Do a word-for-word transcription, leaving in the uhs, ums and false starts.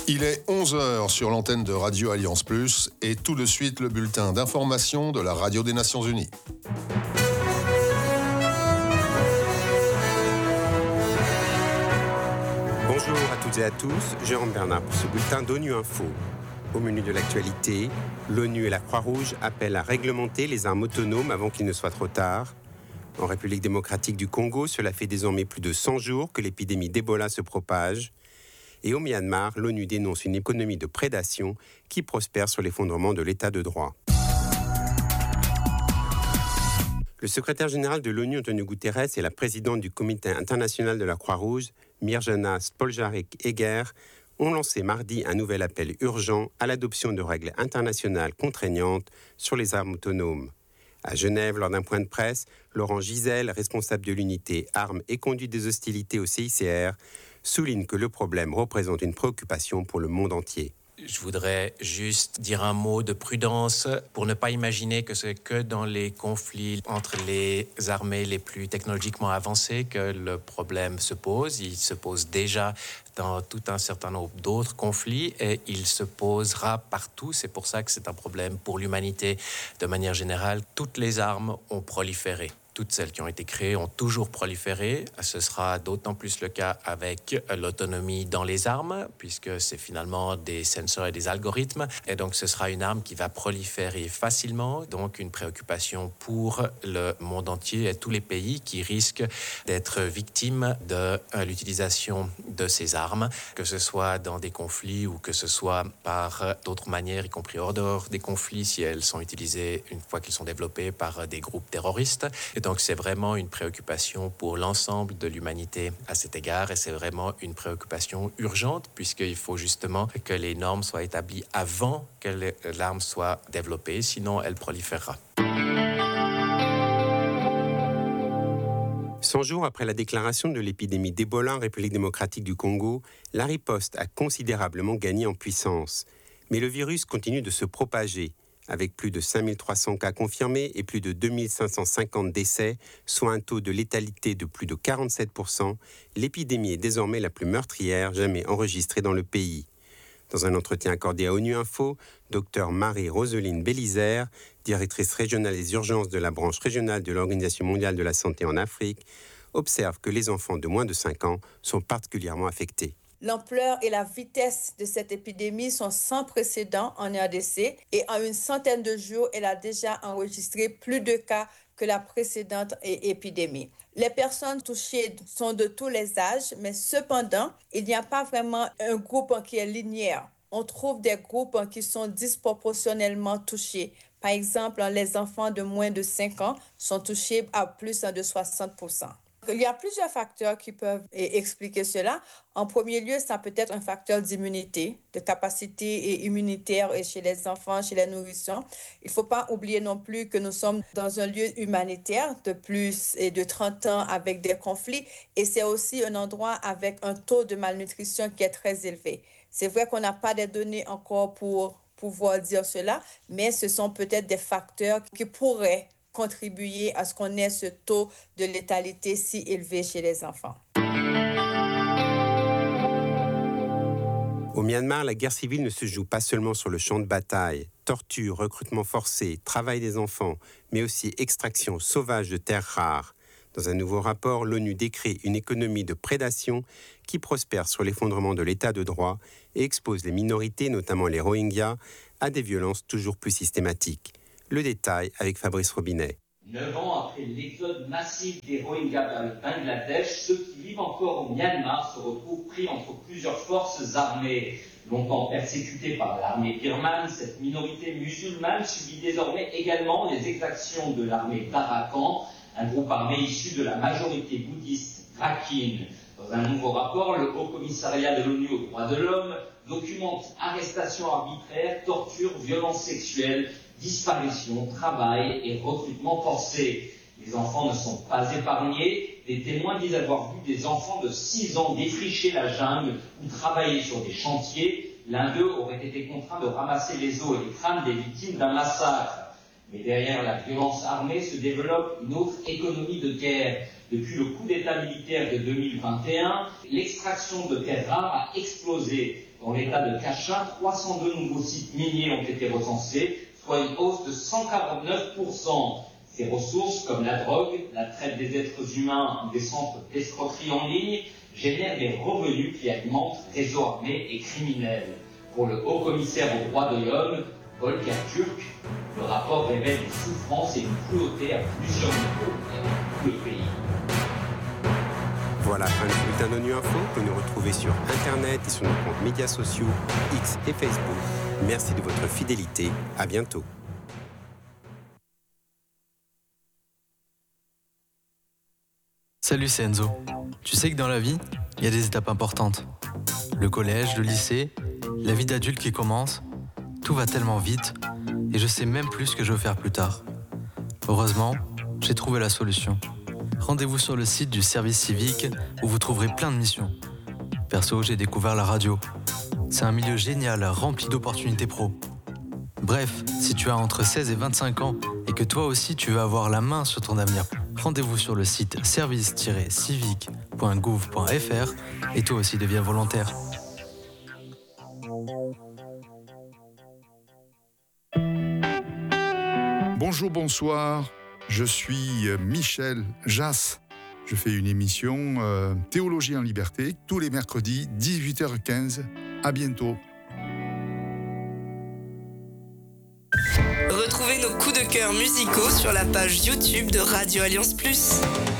Il est onze heures sur l'antenne de Radio Alliance Plus et tout de suite le bulletin d'information de la Radio des Nations Unies. Bonjour à toutes et à tous, Jérôme Bernard pour ce bulletin d'ONU Info. Au menu de l'actualité, l'ONU et la Croix-Rouge appellent à réglementer les armes autonomes avant qu'il ne soit trop tard. En République démocratique du Congo, cela fait désormais plus de cent jours que l'épidémie d'Ebola se propage. Et au Myanmar, l'ONU dénonce une économie de prédation qui prospère sur l'effondrement de l'état de droit. Le secrétaire général de l'ONU, Antonio Guterres, et la présidente du Comité international de la Croix-Rouge, Mirjana Spoljaric-Egger, ont lancé mardi un nouvel appel urgent à l'adoption de règles internationales contraignantes sur les armes autonomes. À Genève, lors d'un point de presse, Laurent Giselle, responsable de l'unité Armes et conduite des hostilités au C I C R, souligne que le problème représente une préoccupation pour le monde entier. Je voudrais juste dire un mot de prudence pour ne pas imaginer que c'est que dans les conflits entre les armées les plus technologiquement avancées que le problème se pose. Il se pose déjà dans tout un certain nombre d'autres conflits et il se posera partout. C'est pour ça que c'est un problème pour l'humanité de manière générale. Toutes les armes ont proliféré. Toutes celles qui ont été créées ont toujours proliféré. Ce sera d'autant plus le cas avec l'autonomie dans les armes, puisque c'est finalement des sensors et des algorithmes. Et donc, ce sera une arme qui va proliférer facilement. Donc, une préoccupation pour le monde entier et tous les pays qui risquent d'être victimes de l'utilisation de ces armes, que ce soit dans des conflits ou que ce soit par d'autres manières, y compris hors dehors des conflits, si elles sont utilisées une fois qu'elles sont développées par des groupes terroristes. Et donc, c'est vraiment une préoccupation pour l'ensemble de l'humanité à cet égard et c'est vraiment une préoccupation urgente puisqu'il faut justement que les normes soient établies avant que l'arme soit développée, sinon elle proliférera. cent jours après la déclaration de l'épidémie d'Ebola en République démocratique du Congo, la riposte a considérablement gagné en puissance. Mais le virus continue de se propager. Avec plus de cinq mille trois cents cas confirmés et plus de deux mille cinq cent cinquante décès, soit un taux de létalité de plus de quarante-sept pour cent, l'épidémie est désormais la plus meurtrière jamais enregistrée dans le pays. Dans un entretien accordé à ONU Info, Dr Marie-Roseline Bélizer, directrice régionale des urgences de la branche régionale de l'Organisation mondiale de la santé en Afrique, observe que les enfants de moins de cinq ans sont particulièrement affectés. L'ampleur et la vitesse de cette épidémie sont sans précédent en R D C et en une centaine de jours, elle a déjà enregistré plus de cas que la précédente épidémie. Les personnes touchées sont de tous les âges, mais cependant, il n'y a pas vraiment un groupe qui est linéaire. On trouve des groupes qui sont disproportionnellement touchés. Par exemple, les enfants de moins de cinq ans sont touchés à plus de soixante pour cent. Il y a plusieurs facteurs qui peuvent expliquer cela. En premier lieu, ça peut être un facteur d'immunité, de capacité immunitaire chez les enfants, chez les nourrissons. Il ne faut pas oublier non plus que nous sommes dans un lieu humanitaire de plus de trente ans avec des conflits et c'est aussi un endroit avec un taux de malnutrition qui est très élevé. C'est vrai qu'on n'a pas de données encore pour pouvoir dire cela, mais ce sont peut-être des facteurs qui pourraient contribuer à ce qu'on ait ce taux de létalité si élevé chez les enfants. Au Myanmar, la guerre civile ne se joue pas seulement sur le champ de bataille. Torture, recrutement forcé, travail des enfants, mais aussi extraction sauvage de terres rares. Dans un nouveau rapport, l'ONU décrit une économie de prédation qui prospère sur l'effondrement de l'état de droit et expose les minorités, notamment les Rohingyas, à des violences toujours plus systématiques. Le détail avec Fabrice Robinet. Neuf ans après l'exode massif des Rohingyas vers le Bangladesh, ceux qui vivent encore au Myanmar se retrouvent pris entre plusieurs forces armées. Longtemps persécutée par l'armée birmane, cette minorité musulmane subit désormais également les exactions de l'armée d'Arakan, un groupe armé issu de la majorité bouddhiste Rakhine. Dans un nouveau rapport, le Haut Commissariat de l'ONU aux droits de l'homme documente arrestations arbitraires, tortures, violences sexuelles, disparition, travail et recrutement forcé. Les enfants ne sont pas épargnés. Des témoins disent avoir vu des enfants de six ans défricher la jungle ou travailler sur des chantiers. L'un d'eux aurait été contraint de ramasser les os et les crânes des victimes d'un massacre. Mais derrière la violence armée se développe une autre économie de guerre. Depuis le coup d'État militaire de deux mille vingt et un, l'extraction de terres rares a explosé. Dans Dans l'état de Cachin, trois cent deux nouveaux sites miniers ont été recensés, soit une hausse de cent quarante-neuf pour cent. Ces ressources, comme la drogue, la traite des êtres humains ou des centres d'escroquerie en ligne, génèrent des revenus qui alimentent réseaux armés et criminels. Pour le haut-commissaire aux droits de l'homme, Volker Türk, le rapport révèle une souffrance et une cruauté à plusieurs niveaux et dans tout le pays. Voilà, fin du bulletin d'ONU Info que nous retrouvez sur Internet et sur nos comptes médias sociaux, X et Facebook. Merci de votre fidélité. À bientôt. Salut, c'est Enzo. Tu sais que dans la vie, il y a des étapes importantes. Le collège, le lycée, la vie d'adulte qui commence. Tout va tellement vite et je sais même plus ce que je veux faire plus tard. Heureusement, j'ai trouvé la solution. Rendez-vous sur le site du service civique où vous trouverez plein de missions. Perso, j'ai découvert la radio. C'est un milieu génial, rempli d'opportunités pro. Bref, si tu as entre seize et vingt-cinq ans et que toi aussi tu veux avoir la main sur ton avenir, rendez-vous sur le site service tiret civique point gouv point f r et toi aussi deviens volontaire. Bonjour, bonsoir, je suis Michel Jass. Je fais une émission euh, Théologie en liberté tous les mercredis, dix-huit heures quinze. À bientôt. Retrouvez nos coups de cœur musicaux sur la page YouTube de Radio Alliance Plus.